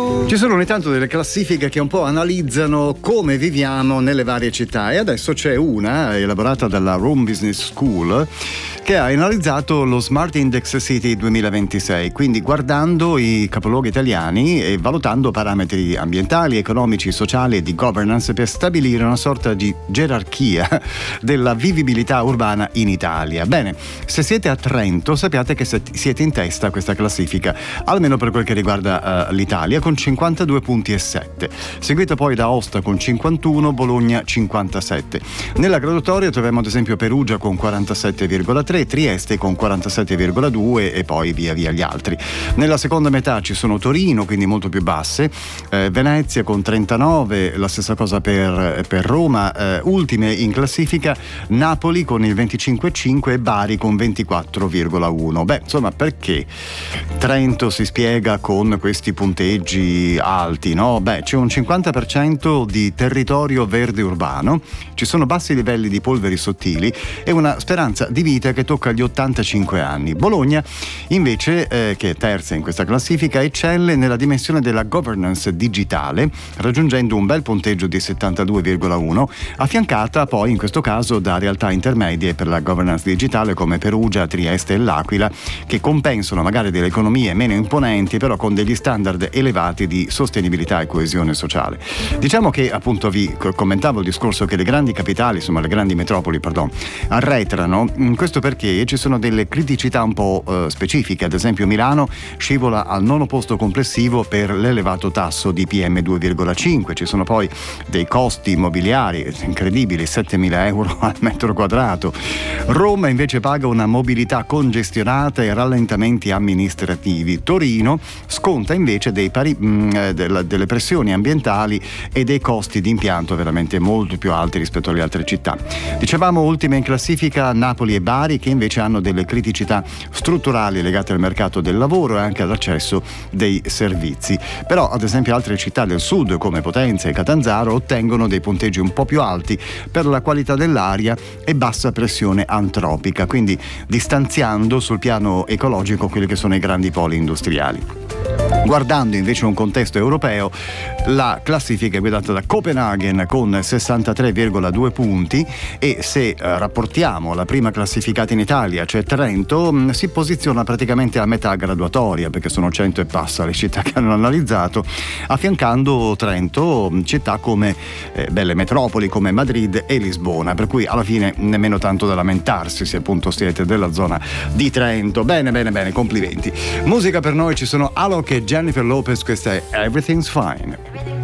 Ci sono ogni tanto delle classifiche che un po' analizzano come viviamo nelle varie città, e adesso c'è una elaborata dalla Rome Business School che ha analizzato lo Smart Index City 2026, quindi guardando i capoluoghi italiani e valutando parametri ambientali, economici, sociali e di governance per stabilire una sorta di gerarchia della vivibilità urbana in Italia. Bene, se siete a Trento sappiate che siete in testa a questa classifica, almeno per quel che riguarda l'Italia, con 52 punti e 7, seguito poi da Aosta con 51, Bologna 57. Nella graduatoria troviamo ad esempio Perugia con 47,3, Trieste con 47,2 e poi via via gli altri. Nella seconda metà ci sono Torino, quindi molto più basse, Venezia con 39, la stessa cosa per Roma, ultime in classifica Napoli con il 25,5 e Bari con 24,1. Beh, insomma, perché Trento si spiega con questi punteggi alti, no? Beh, c'è un 50% di territorio verde urbano, ci sono bassi livelli di polveri sottili e una speranza di vita che tocca gli 85 anni. Bologna invece, che è terza in questa classifica, eccelle nella dimensione della governance digitale, raggiungendo un bel punteggio di 72,1, affiancata poi in questo caso da realtà intermedie per la governance digitale come Perugia, Trieste e L'Aquila, che compensano magari delle economie meno imponenti però con degli standard elevati di sostenibilità e coesione sociale. Diciamo che appunto vi commentavo il discorso che le grandi capitali, insomma le grandi metropoli, arretrano, questo perché ci sono delle criticità un po' specifiche. Ad esempio Milano scivola al 9° posto complessivo per l'elevato tasso di PM2,5, ci sono poi dei costi immobiliari incredibili, 7.000 euro al metro quadrato. Roma invece paga una mobilità congestionata e rallentamenti amministrativi. Torino sconta invece delle pressioni ambientali e dei costi di impianto veramente molto più alti rispetto alle altre città. Dicevamo ultime in classifica Napoli e Bari, che invece hanno delle criticità strutturali legate al mercato del lavoro e anche all'accesso dei servizi. Però ad esempio altre città del sud come Potenza e Catanzaro ottengono dei punteggi un po' più alti per la qualità dell'aria e bassa pressione antropica, quindi distanziando sul piano ecologico quelli che sono i grandi poli industriali. Guardando invece un contesto europeo, la classifica è guidata da Copenaghen con 63,2 punti e se rapportiamo la prima classificata in Italia, cioè Trento, si posiziona praticamente a metà graduatoria, perché sono 100 e passa le città che hanno analizzato, affiancando Trento città come belle metropoli come Madrid e Lisbona, per cui alla fine nemmeno tanto da lamentarsi se appunto siete della zona di Trento. Bene, complimenti. Musica per noi, ci sono Alok e Jennifer Lopez, questa è Everything's Fine.